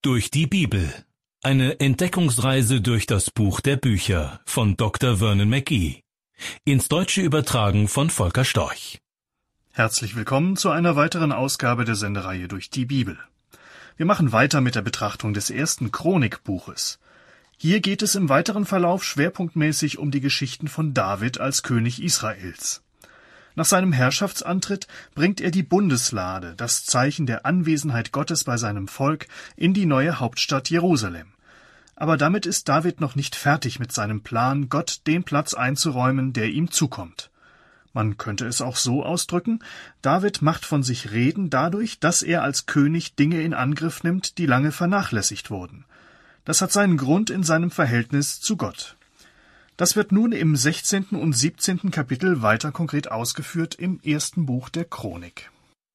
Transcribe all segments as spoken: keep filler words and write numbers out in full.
Durch die Bibel. Eine Entdeckungsreise durch das Buch der Bücher von Doktor Vernon McGee. Ins Deutsche übertragen von Volker Storch. Herzlich willkommen zu einer weiteren Ausgabe der Sendereihe Durch die Bibel. Wir machen weiter mit der Betrachtung des ersten Chronikbuches. Hier geht es im weiteren Verlauf schwerpunktmäßig um die Geschichten von David als König Israels. Nach seinem Herrschaftsantritt bringt er die Bundeslade, das Zeichen der Anwesenheit Gottes bei seinem Volk, in die neue Hauptstadt Jerusalem. Aber damit ist David noch nicht fertig mit seinem Plan, Gott den Platz einzuräumen, der ihm zukommt. Man könnte es auch so ausdrücken: David macht von sich reden dadurch, dass er als König Dinge in Angriff nimmt, die lange vernachlässigt wurden. Das hat seinen Grund in seinem Verhältnis zu Gott. Das wird nun im sechzehnten und siebzehnten Kapitel weiter konkret ausgeführt im ersten Buch der Chronik.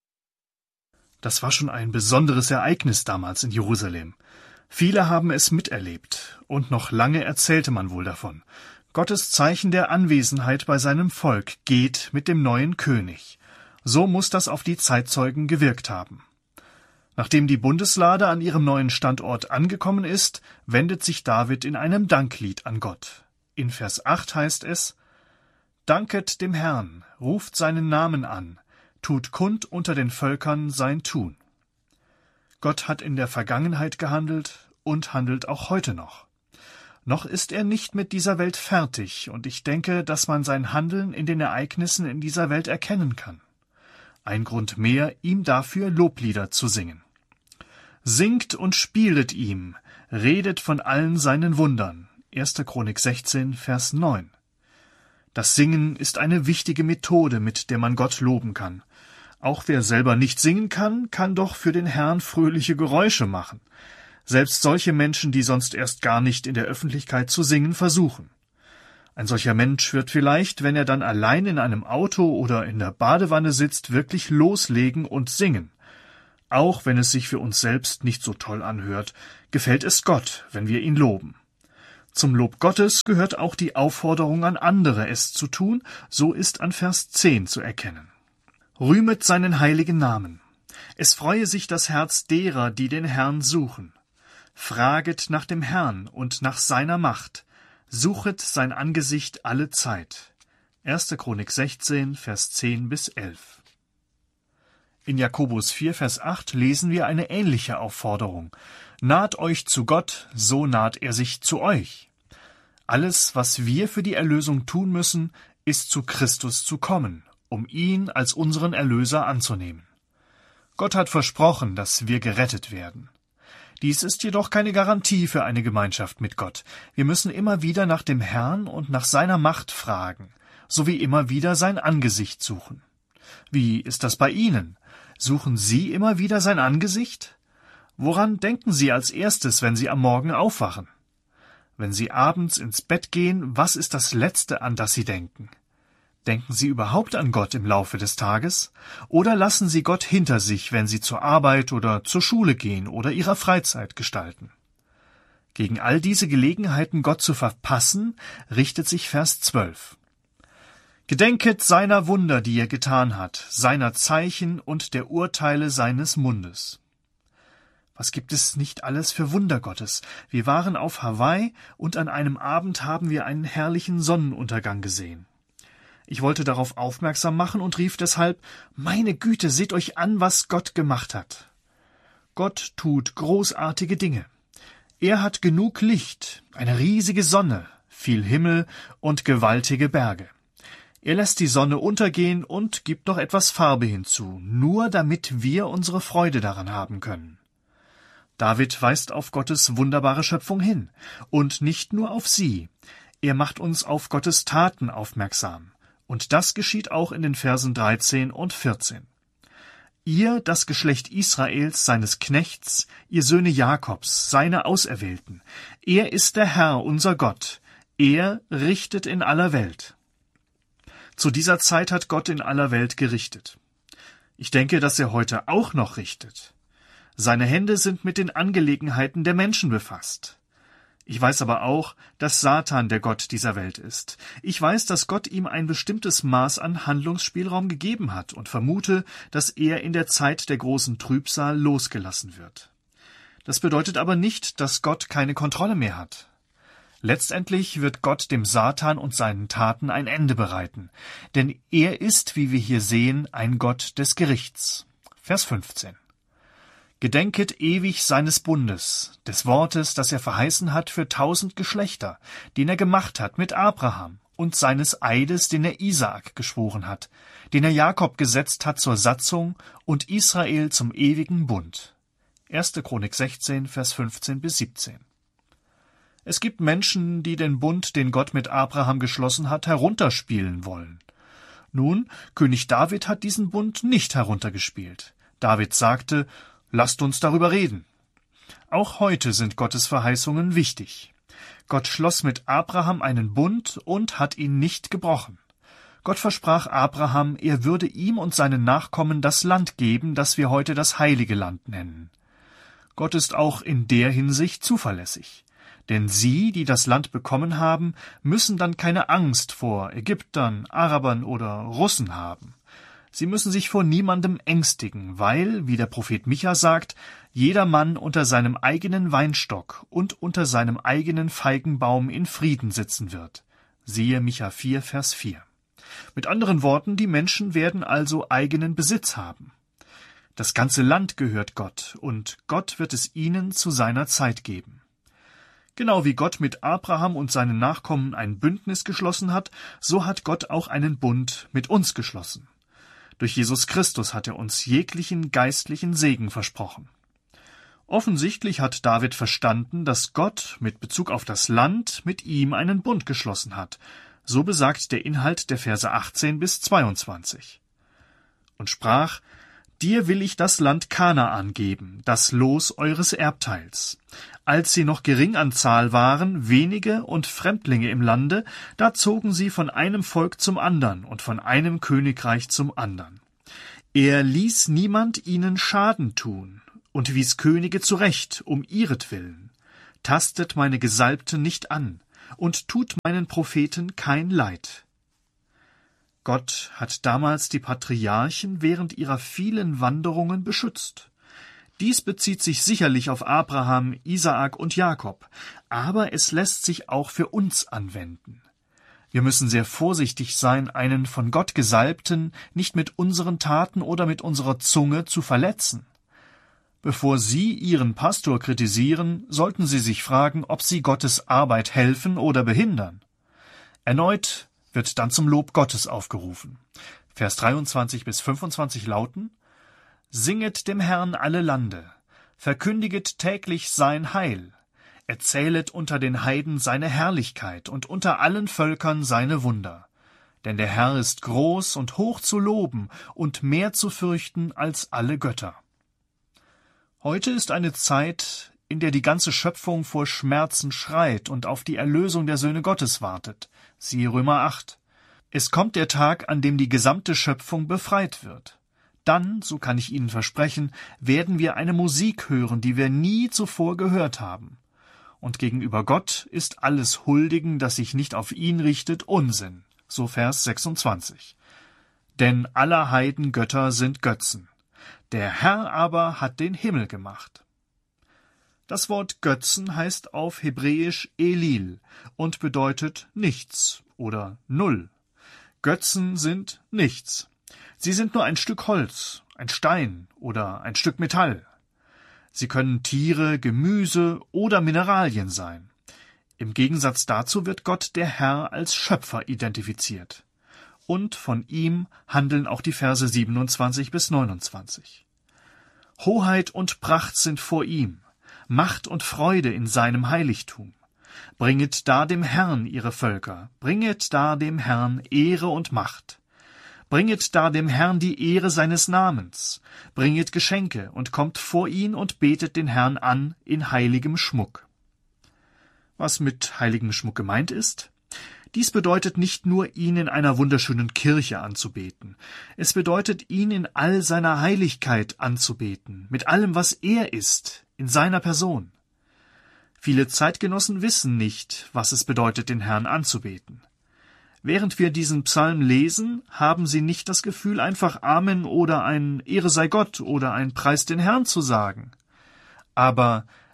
Das war schon ein besonderes Ereignis damals in Jerusalem. Viele haben es miterlebt, und noch lange erzählte man wohl davon. Gottes Zeichen der Anwesenheit bei seinem Volk geht mit dem neuen König. So muss das auf die Zeitzeugen gewirkt haben. Nachdem die Bundeslade an ihrem neuen Standort angekommen ist, wendet sich David in einem Danklied an Gott. In Vers acht heißt es: Danket dem Herrn, ruft seinen Namen an, tut kund unter den Völkern sein Tun. Gott hat in der Vergangenheit gehandelt und handelt auch heute noch. Noch ist er nicht mit dieser Welt fertig, und ich denke, dass man sein Handeln in den Ereignissen in dieser Welt erkennen kann. Ein Grund mehr, ihm dafür Loblieder zu singen. Singt und spielet ihm, redet von allen seinen Wundern. erster Chronik sechzehn, Vers neun. Das Singen ist eine wichtige Methode, mit der man Gott loben kann. Auch wer selber nicht singen kann, kann doch für den Herrn fröhliche Geräusche machen. Selbst solche Menschen, die sonst erst gar nicht in der Öffentlichkeit zu singen versuchen. Ein solcher Mensch wird vielleicht, wenn er dann allein in einem Auto oder in der Badewanne sitzt, wirklich loslegen und singen. Auch wenn es sich für uns selbst nicht so toll anhört, gefällt es Gott, wenn wir ihn loben. Zum Lob Gottes gehört auch die Aufforderung an andere, es zu tun, so ist an Vers zehn zu erkennen. Rühmet seinen heiligen Namen. Es freue sich das Herz derer, die den Herrn suchen. Fraget nach dem Herrn und nach seiner Macht. Suchet sein Angesicht alle Zeit. erster Chronik sechzehn, Vers zehn bis elf. In Jakobus vier, Vers acht lesen wir eine ähnliche Aufforderung. Naht euch zu Gott, so naht er sich zu euch. Alles, was wir für die Erlösung tun müssen, ist zu Christus zu kommen, um ihn als unseren Erlöser anzunehmen. Gott hat versprochen, dass wir gerettet werden. Dies ist jedoch keine Garantie für eine Gemeinschaft mit Gott. Wir müssen immer wieder nach dem Herrn und nach seiner Macht fragen, sowie immer wieder sein Angesicht suchen. Wie ist das bei Ihnen? Suchen Sie immer wieder sein Angesicht? Woran denken Sie als erstes, wenn Sie am Morgen aufwachen? Wenn Sie abends ins Bett gehen, was ist das Letzte, an das Sie denken? Denken Sie überhaupt an Gott im Laufe des Tages? Oder lassen Sie Gott hinter sich, wenn Sie zur Arbeit oder zur Schule gehen oder Ihrer Freizeit gestalten? Gegen all diese Gelegenheiten, Gott zu verpassen, richtet sich Vers zwölf. Gedenket seiner Wunder, die er getan hat, seiner Zeichen und der Urteile seines Mundes. Was gibt es nicht alles für Wunder Gottes? Wir waren auf Hawaii und an einem Abend haben wir einen herrlichen Sonnenuntergang gesehen. Ich wollte darauf aufmerksam machen und rief deshalb: Meine Güte, seht euch an, was Gott gemacht hat. Gott tut großartige Dinge. Er hat genug Licht, eine riesige Sonne, viel Himmel und gewaltige Berge. Er lässt die Sonne untergehen und gibt noch etwas Farbe hinzu, nur damit wir unsere Freude daran haben können. David weist auf Gottes wunderbare Schöpfung hin, und nicht nur auf sie. Er macht uns auf Gottes Taten aufmerksam, und das geschieht auch in den Versen dreizehn und vierzehn. Ihr, das Geschlecht Israels, seines Knechts, ihr Söhne Jakobs, seine Auserwählten, er ist der Herr, unser Gott, er richtet in aller Welt. Zu dieser Zeit hat Gott in aller Welt gerichtet. Ich denke, dass er heute auch noch richtet. Seine Hände sind mit den Angelegenheiten der Menschen befasst. Ich weiß aber auch, dass Satan der Gott dieser Welt ist. Ich weiß, dass Gott ihm ein bestimmtes Maß an Handlungsspielraum gegeben hat und vermute, dass er in der Zeit der großen Trübsal losgelassen wird. Das bedeutet aber nicht, dass Gott keine Kontrolle mehr hat. Letztendlich wird Gott dem Satan und seinen Taten ein Ende bereiten, denn er ist, wie wir hier sehen, ein Gott des Gerichts. Vers fünfzehn. Gedenket ewig seines Bundes, des Wortes, das er verheißen hat für tausend Geschlechter, den er gemacht hat mit Abraham, und seines Eides, den er Isaak geschworen hat, den er Jakob gesetzt hat zur Satzung und Israel zum ewigen Bund. erste Chronik sechzehn, Vers fünfzehn bis siebzehn. Es gibt Menschen, die den Bund, den Gott mit Abraham geschlossen hat, herunterspielen wollen. Nun, König David hat diesen Bund nicht heruntergespielt. David sagte, lasst uns darüber reden. Auch heute sind Gottes Verheißungen wichtig. Gott schloss mit Abraham einen Bund und hat ihn nicht gebrochen. Gott versprach Abraham, er würde ihm und seinen Nachkommen das Land geben, das wir heute das Heilige Land nennen. Gott ist auch in der Hinsicht zuverlässig. Denn sie, die das Land bekommen haben, müssen dann keine Angst vor Ägyptern, Arabern oder Russen haben. Sie müssen sich vor niemandem ängstigen, weil, wie der Prophet Micha sagt, jeder Mann unter seinem eigenen Weinstock und unter seinem eigenen Feigenbaum in Frieden sitzen wird. Siehe Micha vier, Vers vier. Mit anderen Worten, die Menschen werden also eigenen Besitz haben. Das ganze Land gehört Gott, und Gott wird es ihnen zu seiner Zeit geben. Genau wie Gott mit Abraham und seinen Nachkommen ein Bündnis geschlossen hat, so hat Gott auch einen Bund mit uns geschlossen. Durch Jesus Christus hat er uns jeglichen geistlichen Segen versprochen. Offensichtlich hat David verstanden, dass Gott mit Bezug auf das Land mit ihm einen Bund geschlossen hat. So besagt der Inhalt der Verse achtzehn bis zweiundzwanzig. Und sprach, Dir will ich das Land Kanaan geben, das Los eures Erbteils. Als sie noch gering an Zahl waren, wenige und Fremdlinge im Lande, da zogen sie von einem Volk zum andern und von einem Königreich zum andern. Er ließ niemand ihnen Schaden tun und wies Könige zurecht, um ihretwillen. Tastet meine Gesalbten nicht an und tut meinen Propheten kein Leid. Gott hat damals die Patriarchen während ihrer vielen Wanderungen beschützt. Dies bezieht sich sicherlich auf Abraham, Isaak und Jakob, aber es lässt sich auch für uns anwenden. Wir müssen sehr vorsichtig sein, einen von Gott Gesalbten nicht mit unseren Taten oder mit unserer Zunge zu verletzen. Bevor Sie Ihren Pastor kritisieren, sollten Sie sich fragen, ob Sie Gottes Arbeit helfen oder behindern. Erneut wird dann zum Lob Gottes aufgerufen. Vers dreiundzwanzig bis fünfundzwanzig lauten: Singet dem Herrn alle Lande, verkündiget täglich sein Heil, erzählet unter den Heiden seine Herrlichkeit und unter allen Völkern seine Wunder. Denn der Herr ist groß und hoch zu loben und mehr zu fürchten als alle Götter. Heute ist eine Zeit, in der die ganze Schöpfung vor Schmerzen schreit und auf die Erlösung der Söhne Gottes wartet. Siehe Römer acht. Es kommt der Tag, an dem die gesamte Schöpfung befreit wird. Dann, so kann ich Ihnen versprechen, werden wir eine Musik hören, die wir nie zuvor gehört haben. Und gegenüber Gott ist alles Huldigen, das sich nicht auf ihn richtet, Unsinn. So Vers sechsundzwanzig. Denn aller Heiden Götter sind Götzen. Der Herr aber hat den Himmel gemacht. Das Wort Götzen heißt auf Hebräisch Elil und bedeutet nichts oder null. Götzen sind nichts. Sie sind nur ein Stück Holz, ein Stein oder ein Stück Metall. Sie können Tiere, Gemüse oder Mineralien sein. Im Gegensatz dazu wird Gott der Herr als Schöpfer identifiziert. Und von ihm handeln auch die Verse siebenundzwanzig bis neunundzwanzig. Hoheit und Pracht sind vor ihm, Macht und Freude in seinem Heiligtum. Bringet da dem Herrn ihre Völker, bringet da dem Herrn Ehre und Macht. Bringet da dem Herrn die Ehre seines Namens, bringet Geschenke und kommt vor ihn und betet den Herrn an in heiligem Schmuck. Was mit heiligem Schmuck gemeint ist? Dies bedeutet nicht nur, ihn in einer wunderschönen Kirche anzubeten. Es bedeutet, ihn in all seiner Heiligkeit anzubeten, mit allem, was er ist, in seiner Person. Viele Zeitgenossen wissen nicht, was es bedeutet, den Herrn anzubeten. Während wir diesen Psalm lesen, haben sie nicht das Gefühl, einfach Amen oder ein Ehre sei Gott oder ein Preis den Herrn zu sagen. Aber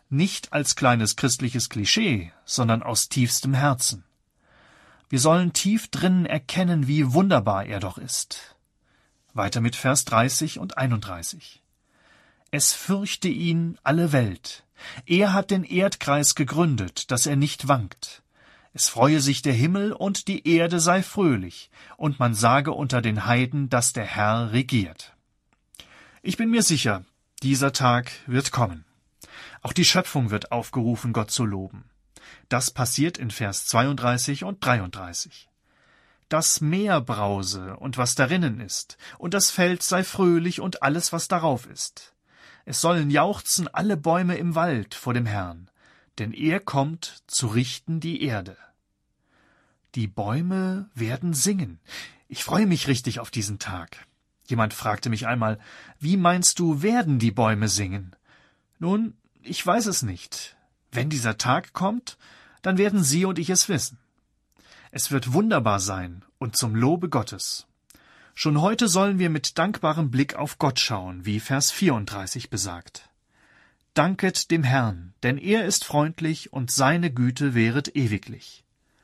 nicht als kleines christliches Klischee, sondern aus tiefstem Herzen. Wir sollen tief drinnen erkennen, wie wunderbar er doch ist. Weiter mit Vers dreißig und einunddreißig. Es fürchte ihn alle Welt. Er hat den Erdkreis gegründet, dass er nicht wankt. Es freue sich der Himmel und die Erde sei fröhlich, und man sage unter den Heiden, dass der Herr regiert. Ich bin mir sicher, dieser Tag wird kommen. Auch die Schöpfung wird aufgerufen, Gott zu loben. Das passiert in Vers zweiunddreißig und dreiunddreißig. Das Meer brause und was darinnen ist, und das Feld sei fröhlich und alles, was darauf ist. Es sollen jauchzen alle Bäume im Wald vor dem Herrn, denn er kommt zu richten die Erde. Die Bäume werden singen. Ich freue mich richtig auf diesen Tag. Jemand fragte mich einmal, wie meinst du, werden die Bäume singen? Nun, ich weiß es nicht. Wenn dieser Tag kommt, dann werden Sie und ich es wissen. Es wird wunderbar sein und zum Lobe Gottes. Schon heute sollen wir mit dankbarem Blick auf Gott schauen, wie Vers vierunddreißig besagt. Danket dem Herrn, denn er ist freundlich und seine Güte währet ewiglich.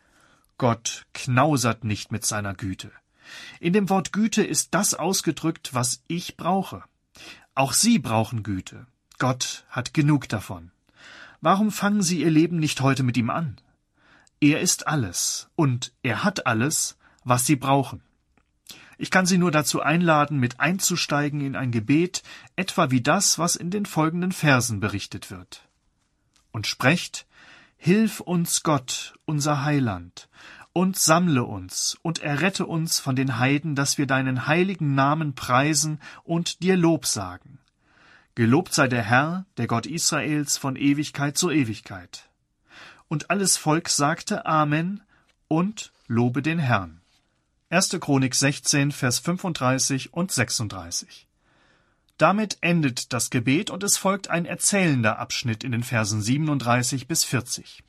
Gott knausert nicht mit seiner Güte. In dem Wort Güte ist das ausgedrückt, was ich brauche. Auch Sie brauchen Güte. Gott hat genug davon. Warum fangen Sie Ihr Leben nicht heute mit ihm an? Er ist alles und er hat alles, was Sie brauchen. Ich kann Sie nur dazu einladen, mit einzusteigen in ein Gebet, etwa wie das, was in den folgenden Versen berichtet wird. Und sprecht, Hilf uns Gott, unser Heiland, und sammle uns und errette uns von den Heiden, dass wir deinen heiligen Namen preisen und dir Lob sagen. Gelobt sei der Herr, der Gott Israels, von Ewigkeit zu Ewigkeit. Und alles Volk sagte Amen und lobe den Herrn. erste Chronik sechzehn, Vers fünfunddreißig und sechsunddreißig. Damit endet das Gebet und es folgt ein erzählender Abschnitt in den Versen siebenunddreißig bis vierzig.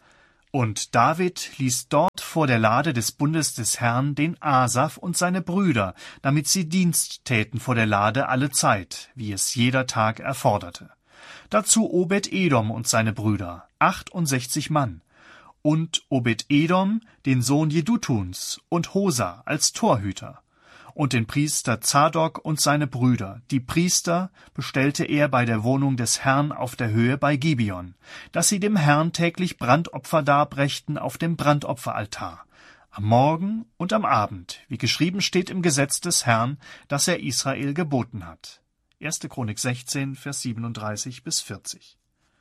Und David ließ dort vor der Lade des Bundes des Herrn den Asaf und seine Brüder, damit sie Dienst täten vor der Lade alle Zeit, wie es jeder Tag erforderte. Dazu Obed-Edom und seine Brüder, achtundsechzig Mann, und Obed-Edom, den Sohn Jedutuns, und Hosa als Torhüter, und den Priester Zadok und seine Brüder. Die Priester bestellte er bei der Wohnung des Herrn auf der Höhe bei Gibeon, dass sie dem Herrn täglich Brandopfer darbrächten auf dem Brandopferaltar, am Morgen und am Abend, wie geschrieben steht im Gesetz des Herrn, das er Israel geboten hat. erste Chronik sechzehn, Vers siebenunddreißig bis vierzig.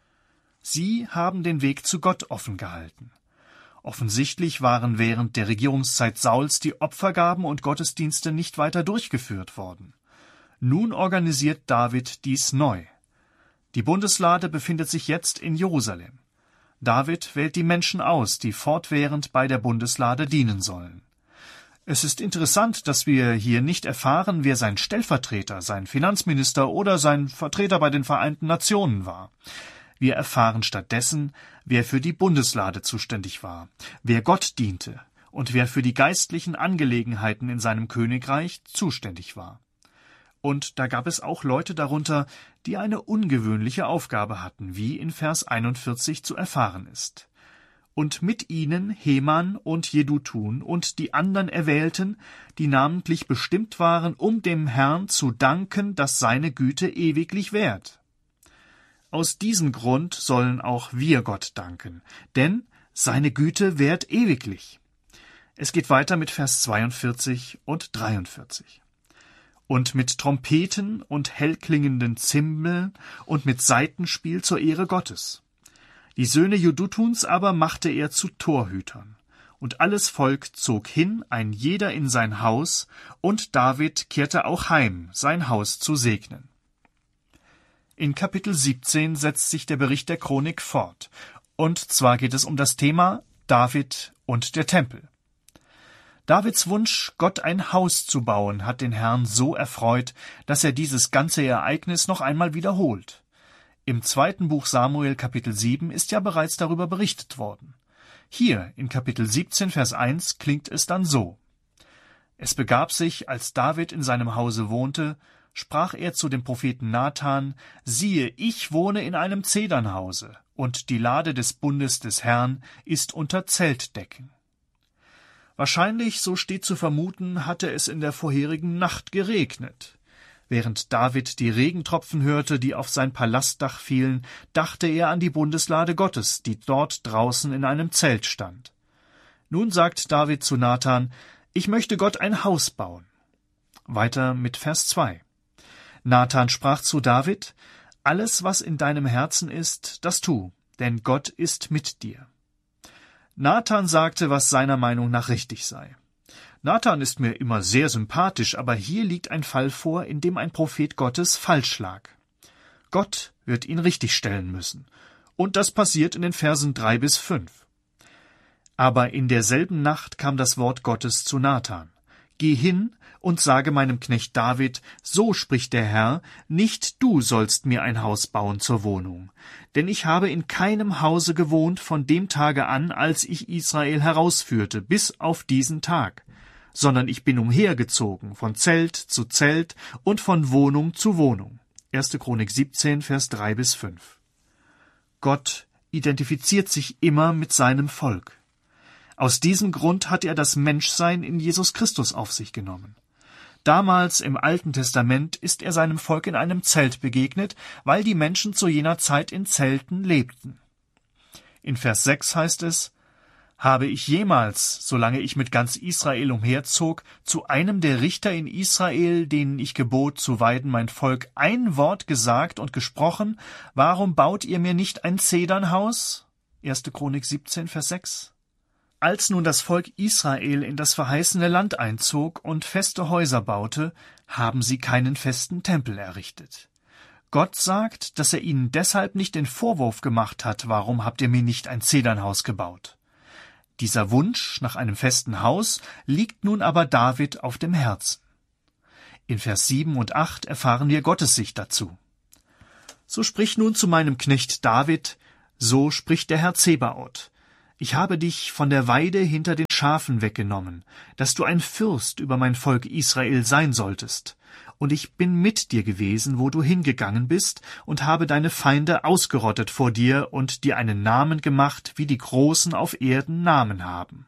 Sie haben den Weg zu Gott offen gehalten. Offensichtlich waren während der Regierungszeit Sauls die Opfergaben und Gottesdienste nicht weiter durchgeführt worden. Nun organisiert David dies neu. Die Bundeslade befindet sich jetzt in Jerusalem. David wählt die Menschen aus, die fortwährend bei der Bundeslade dienen sollen. Es ist interessant, dass wir hier nicht erfahren, wer sein Stellvertreter, sein Finanzminister oder sein Vertreter bei den Vereinten Nationen war. Wir erfahren stattdessen, wer für die Bundeslade zuständig war, wer Gott diente und wer für die geistlichen Angelegenheiten in seinem Königreich zuständig war. Und da gab es auch Leute darunter, die eine ungewöhnliche Aufgabe hatten, wie in Vers einundvierzig zu erfahren ist. Und mit ihnen Heman und Jedutun und die anderen Erwählten, die namentlich bestimmt waren, um dem Herrn zu danken, dass seine Güte ewiglich währt. Aus diesem Grund sollen auch wir Gott danken, denn seine Güte währt ewiglich. Es geht weiter mit Vers zweiundvierzig und dreiundvierzig. Und mit Trompeten und hellklingenden Zimbeln und mit Saitenspiel zur Ehre Gottes. Die Söhne Jedutuns aber machte er zu Torhütern. Und alles Volk zog hin, ein jeder in sein Haus, und David kehrte auch heim, sein Haus zu segnen. In Kapitel siebzehn setzt sich der Bericht der Chronik fort, und zwar geht es um das Thema David und der Tempel. Davids Wunsch, Gott ein Haus zu bauen, hat den Herrn so erfreut, dass er dieses ganze Ereignis noch einmal wiederholt. Im zweiten Buch Samuel Kapitel sieben ist ja bereits darüber berichtet worden. Hier in Kapitel siebzehn Vers eins klingt es dann so: Es begab sich, als David in seinem Hause wohnte, sprach er zu dem Propheten Nathan: Siehe, ich wohne in einem Zedernhause, und die Lade des Bundes des Herrn ist unter Zeltdecken. Wahrscheinlich, so steht zu vermuten, hatte es in der vorherigen Nacht geregnet. Während David die Regentropfen hörte, die auf sein Palastdach fielen, dachte er an die Bundeslade Gottes, die dort draußen in einem Zelt stand. Nun sagt David zu Nathan: Ich möchte Gott ein Haus bauen. Weiter mit Vers zwei. Nathan sprach zu David: Alles, was in deinem Herzen ist, das tu, denn Gott ist mit dir. Nathan sagte, was seiner Meinung nach richtig sei. Nathan ist mir immer sehr sympathisch, aber hier liegt ein Fall vor, in dem ein Prophet Gottes falsch lag. Gott wird ihn richtigstellen müssen. Und das passiert in den Versen drei bis fünf. Aber in derselben Nacht kam das Wort Gottes zu Nathan: Geh hin und sage meinem Knecht David, so spricht der Herr, nicht du sollst mir ein Haus bauen zur Wohnung. Denn ich habe in keinem Hause gewohnt von dem Tage an, als ich Israel herausführte, bis auf diesen Tag, sondern ich bin umhergezogen, von Zelt zu Zelt und von Wohnung zu Wohnung. erste Chronik siebzehn, Vers drei bis fünf. Gott identifiziert sich immer mit seinem Volk. Aus diesem Grund hat er das Menschsein in Jesus Christus auf sich genommen. Damals im Alten Testament ist er seinem Volk in einem Zelt begegnet, weil die Menschen zu jener Zeit in Zelten lebten. In Vers sechs heißt es: Habe ich jemals, solange ich mit ganz Israel umherzog, zu einem der Richter in Israel, denen ich gebot, zu weiden mein Volk, ein Wort gesagt und gesprochen: Warum baut ihr mir nicht ein Zedernhaus? erste Chronik siebzehn, Vers sechs. Als nun das Volk Israel in das verheißene Land einzog und feste Häuser baute, haben sie keinen festen Tempel errichtet. Gott sagt, dass er ihnen deshalb nicht den Vorwurf gemacht hat: Warum habt ihr mir nicht ein Zedernhaus gebaut? Dieser Wunsch nach einem festen Haus liegt nun aber David auf dem Herzen. In Vers sieben und acht erfahren wir Gottes Sicht dazu. So sprich nun zu meinem Knecht David: So spricht der Herr Zebaoth: Ich habe dich von der Weide hinter den Schafen weggenommen, dass du ein Fürst über mein Volk Israel sein solltest. Und ich bin mit dir gewesen, wo du hingegangen bist, und habe deine Feinde ausgerottet vor dir und dir einen Namen gemacht, wie die Großen auf Erden Namen haben.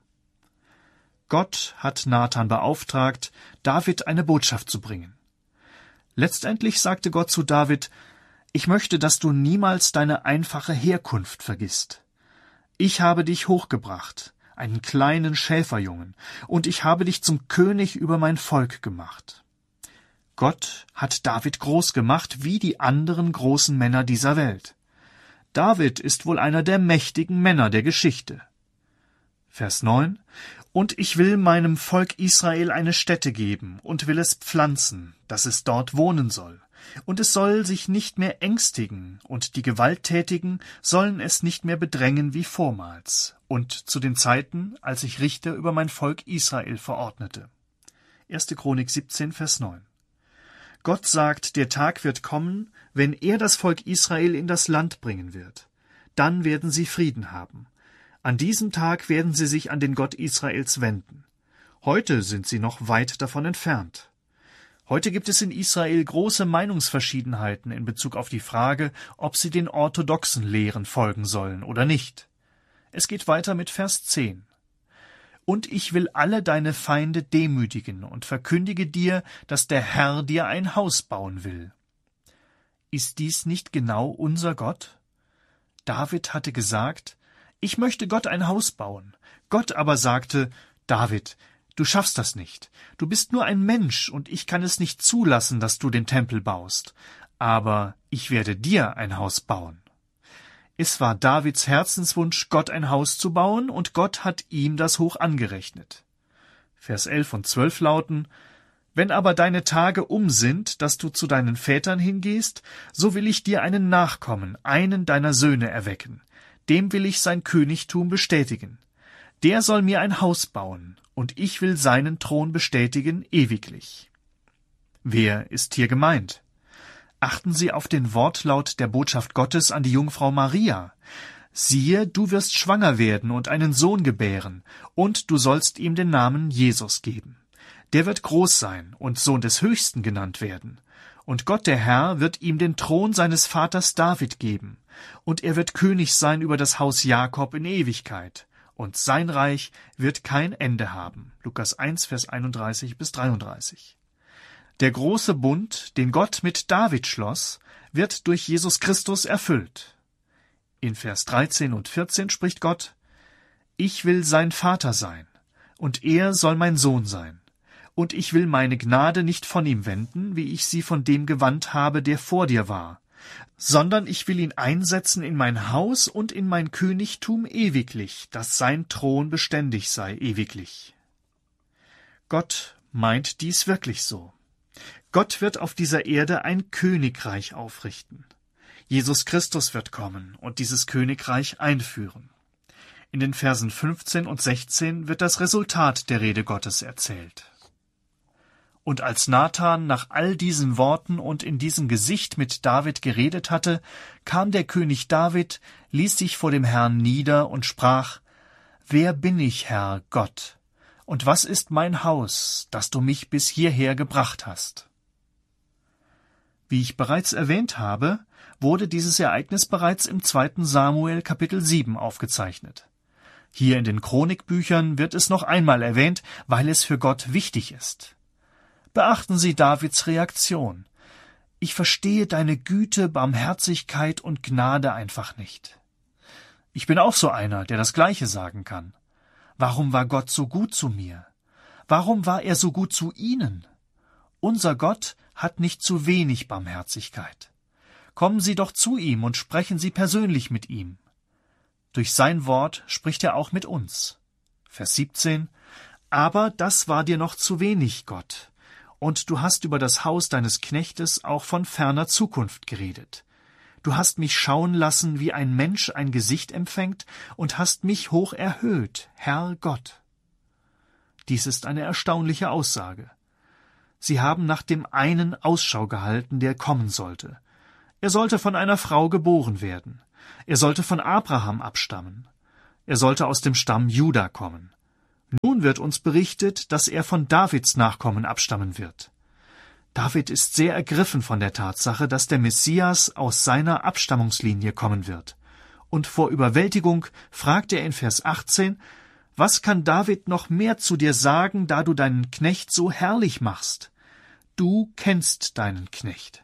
Gott hat Nathan beauftragt, David eine Botschaft zu bringen. Letztendlich sagte Gott zu David: Ich möchte, dass du niemals deine einfache Herkunft vergisst. Ich habe dich hochgebracht, einen kleinen Schäferjungen, und ich habe dich zum König über mein Volk gemacht. Gott hat David groß gemacht, wie die anderen großen Männer dieser Welt. David ist wohl einer der mächtigen Männer der Geschichte. Vers neun: Und ich will meinem Volk Israel eine Stätte geben und will es pflanzen, dass es dort wohnen soll. Und es soll sich nicht mehr ängstigen, und die Gewalttätigen sollen es nicht mehr bedrängen wie vormals, und zu den Zeiten, als ich Richter über mein Volk Israel verordnete. erste Chronik siebzehn, Vers neun. Gott sagt, der Tag wird kommen, wenn er das Volk Israel in das Land bringen wird. Dann werden sie Frieden haben. An diesem Tag werden sie sich an den Gott Israels wenden. Heute sind sie noch weit davon entfernt. Heute gibt es in Israel große Meinungsverschiedenheiten in Bezug auf die Frage, ob sie den orthodoxen Lehren folgen sollen oder nicht. Es geht weiter mit Vers zehn. Und ich will alle deine Feinde demütigen und verkündige dir, dass der Herr dir ein Haus bauen will. Ist dies nicht genau unser Gott? David hatte gesagt: Ich möchte Gott ein Haus bauen. Gott aber sagte: David, du schaffst das nicht. Du bist nur ein Mensch, und ich kann es nicht zulassen, dass du den Tempel baust. Aber ich werde dir ein Haus bauen. Es war Davids Herzenswunsch, Gott ein Haus zu bauen, und Gott hat ihm das hoch angerechnet. Vers elf und zwölf lauten: Wenn aber deine Tage um sind, dass du zu deinen Vätern hingehst, so will ich dir einen Nachkommen, einen deiner Söhne erwecken. Dem will ich sein Königtum bestätigen. Der soll mir ein Haus bauen, und ich will seinen Thron bestätigen ewiglich. Wer ist hier gemeint? Achten Sie auf den Wortlaut der Botschaft Gottes an die Jungfrau Maria. Siehe, du wirst schwanger werden und einen Sohn gebären, und du sollst ihm den Namen Jesus geben. Der wird groß sein und Sohn des Höchsten genannt werden. Und Gott der Herr wird ihm den Thron seines Vaters David geben, und er wird König sein über das Haus Jakob in Ewigkeit, und sein Reich wird kein Ende haben. Lukas eins, Vers einunddreißig bis dreiunddreißig. Der große Bund, den Gott mit David schloss, wird durch Jesus Christus erfüllt. In Vers dreizehn und vierzehn spricht Gott: Ich will sein Vater sein, und er soll mein Sohn sein. Und ich will meine Gnade nicht von ihm wenden, wie ich sie von dem gewandt habe, der vor dir war, sondern ich will ihn einsetzen in mein Haus und in mein Königtum ewiglich, dass sein Thron beständig sei ewiglich. Gott meint dies wirklich so. Gott wird auf dieser Erde ein Königreich aufrichten. Jesus Christus wird kommen und dieses Königreich einführen. In den Versen fünfzehn und sechzehn wird das Resultat der Rede Gottes erzählt. Und als Nathan nach all diesen Worten und in diesem Gesicht mit David geredet hatte, kam der König David, ließ sich vor dem Herrn nieder und sprach: Wer bin ich, Herr Gott? Und was ist mein Haus, dass du mich bis hierher gebracht hast? Wie ich bereits erwähnt habe, wurde dieses Ereignis bereits im zweiten Samuel Kapitel sieben aufgezeichnet. Hier in den Chronikbüchern wird es noch einmal erwähnt, weil es für Gott wichtig ist. Beachten Sie Davids Reaktion. Ich verstehe deine Güte, Barmherzigkeit und Gnade einfach nicht. Ich bin auch so einer, der das Gleiche sagen kann. Warum war Gott so gut zu mir? Warum war er so gut zu Ihnen? Unser Gott hat nicht zu wenig Barmherzigkeit. Kommen Sie doch zu ihm und sprechen Sie persönlich mit ihm. Durch sein Wort spricht er auch mit uns. Vers siebzehn. Aber das war dir noch zu wenig, Gott. Und du hast über das Haus deines Knechtes auch von ferner Zukunft geredet. Du hast mich schauen lassen, wie ein Mensch ein Gesicht empfängt, und hast mich hoch erhöht, Herr Gott. Dies ist eine erstaunliche Aussage. Sie haben nach dem einen Ausschau gehalten, der kommen sollte. Er sollte von einer Frau geboren werden. Er sollte von Abraham abstammen. Er sollte aus dem Stamm Juda kommen. Nun wird uns berichtet, dass er von Davids Nachkommen abstammen wird. David ist sehr ergriffen von der Tatsache, dass der Messias aus seiner Abstammungslinie kommen wird. Und vor Überwältigung fragt er in Vers achtzehn: Was kann David noch mehr zu dir sagen, da du deinen Knecht so herrlich machst? Du kennst deinen Knecht.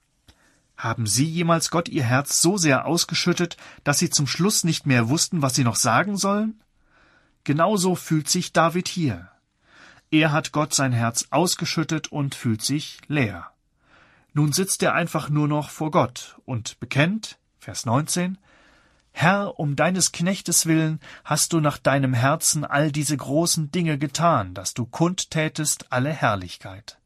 Haben Sie jemals Gott Ihr Herz so sehr ausgeschüttet, dass Sie zum Schluss nicht mehr wussten, was Sie noch sagen sollen? Genauso fühlt sich David hier. Er hat Gott sein Herz ausgeschüttet und fühlt sich leer. Nun sitzt er einfach nur noch vor Gott und bekennt, Vers neunzehn, Herr, um deines Knechtes willen hast du nach deinem Herzen all diese großen Dinge getan, dass du kundtätest alle Herrlichkeit.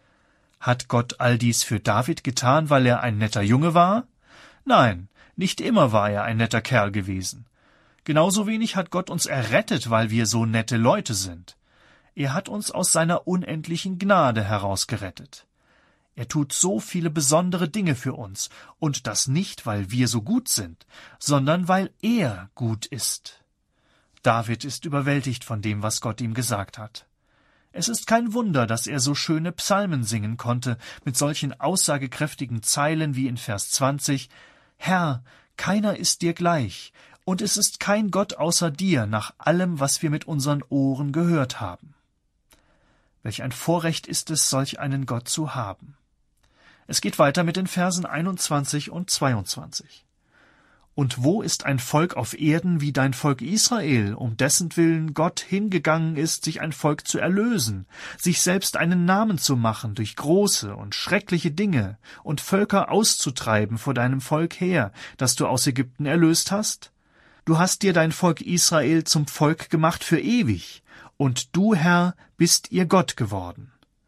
Hat Gott all dies für David getan, weil er ein netter Junge war? Nein, nicht immer war er ein netter Kerl gewesen. Genauso wenig hat Gott uns errettet, weil wir so nette Leute sind. Er hat uns aus seiner unendlichen Gnade herausgerettet. Er tut so viele besondere Dinge für uns, und das nicht, weil wir so gut sind, sondern weil er gut ist. David ist überwältigt von dem, was Gott ihm gesagt hat. Es ist kein Wunder, dass er so schöne Psalmen singen konnte, mit solchen aussagekräftigen Zeilen wie in Vers zwanzig, Herr, keiner ist dir gleich, und es ist kein Gott außer dir, nach allem, was wir mit unseren Ohren gehört haben. Welch ein Vorrecht ist es, solch einen Gott zu haben. Es geht weiter mit den Versen einundzwanzig und zweiundzwanzig. Und wo ist ein Volk auf Erden wie dein Volk Israel, um dessen Willen Gott hingegangen ist, sich ein Volk zu erlösen, sich selbst einen Namen zu machen durch große und schreckliche Dinge und Völker auszutreiben vor deinem Volk her, das du aus Ägypten erlöst hast? Du hast dir dein Volk Israel zum Volk gemacht für ewig, und du, Herr, bist ihr Gott geworden.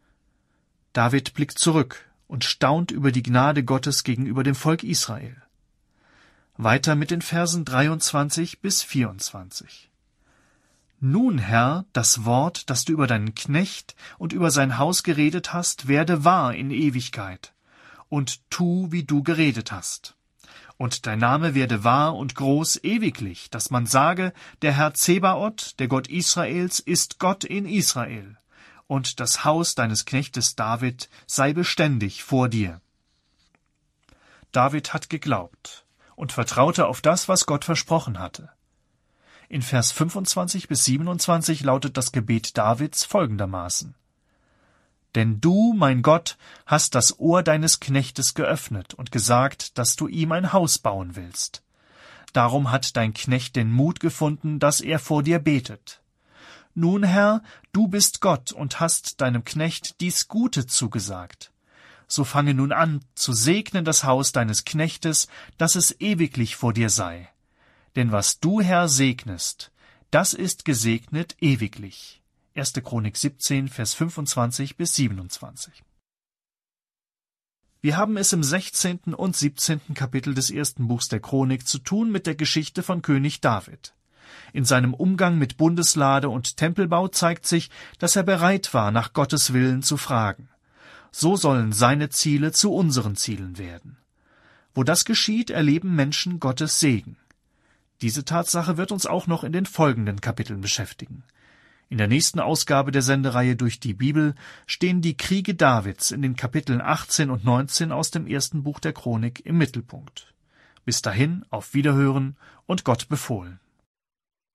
David blickt zurück und staunt über die Gnade Gottes gegenüber dem Volk Israel. Weiter mit den Versen dreiundzwanzig bis vierundzwanzig. Nun, Herr, das Wort, das du über deinen Knecht und über sein Haus geredet hast, werde wahr in Ewigkeit, und tu, wie du geredet hast. Und dein Name werde wahr und groß ewiglich, dass man sage, der Herr Zebaoth, der Gott Israels, ist Gott in Israel. und das Haus deines Knechtes David sei beständig vor dir. David hat geglaubt und vertraute auf das, was Gott versprochen hatte. In Vers fünfundzwanzig bis siebenundzwanzig lautet das Gebet Davids folgendermaßen: Denn du, mein Gott, hast das Ohr deines Knechtes geöffnet und gesagt, dass du ihm ein Haus bauen willst. Darum hat dein Knecht den Mut gefunden, dass er vor dir betet. Nun, Herr, du bist Gott und hast deinem Knecht dies Gute zugesagt. So fange nun an, zu segnen das Haus deines Knechtes, dass es ewiglich vor dir sei. Denn was du, Herr, segnest, das ist gesegnet ewiglich. erste Chronik siebzehn, Vers fünfundzwanzig bis siebenundzwanzig. Wir haben es im sechzehnten und siebzehnten Kapitel des ersten Buchs der Chronik zu tun mit der Geschichte von König David. In seinem Umgang mit Bundeslade und Tempelbau zeigt sich, dass er bereit war, nach Gottes Willen zu fragen. So sollen seine Ziele zu unseren Zielen werden. Wo das geschieht, erleben Menschen Gottes Segen. Diese Tatsache wird uns auch noch in den folgenden Kapiteln beschäftigen. In der nächsten Ausgabe der Sendereihe durch die Bibel stehen die Kriege Davids in den Kapiteln achtzehn und neunzehn aus dem ersten Buch der Chronik im Mittelpunkt. Bis dahin auf Wiederhören und Gott befohlen.